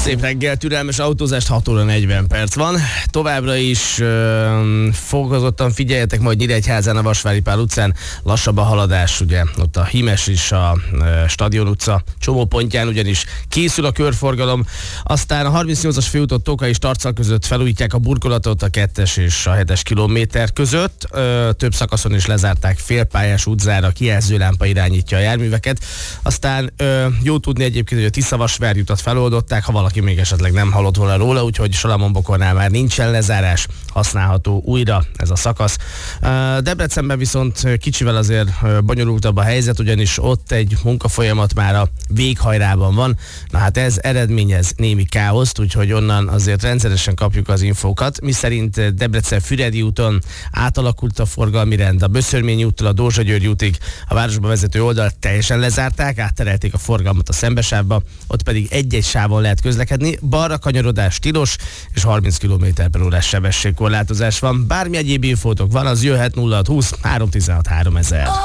Szép reggel, türelmes autózást, 6 óra 40 perc van. Továbbra is fokozottan figyeljetek majd Nyíregyházán, a Vasvári Pál utcán. Lassabb a haladás, ugye ott a Himes és a Stadion utca csomópontján, ugyanis készül a körforgalom. Aztán a 38-as főúton Tóka és Tarcal között felújítják a burkolatot a 2-es és a 7-es kilométer között. Több szakaszon is lezárták félpályás útzára, kijelzőlámpa irányítja a járműveket. Aztán jó tudni egyébként, hogy a Tisza-Vasvár utat feloldották, ha valaki még esetleg nem hallott volna róla, úgyhogy Salamon-Bokornál már nincsen lezárás, használható újra ez a szakasz. Debrecenben viszont kicsivel azért bonyolultabb a helyzet, ugyanis ott egy munkafolyamat már a véghajrában van. Na hát ez eredményez némi káoszt, úgyhogy onnan azért rendszeresen kapjuk az infókat. Miszerint Debrecen-Füredi úton átalakult a forgalmi rend, a Böszörményi úttól a Dózsa-György útig a városba vezető oldalt teljesen lezárták, átterelték a forgalmat a szembesávba, ott pedig egy-egy sávon lehet közlekedni, balra kanyarodás tilos, és 30 km/h sebességkorlátozás van. Bármi egyéb infótok van, az jöhet 0620 316 3000.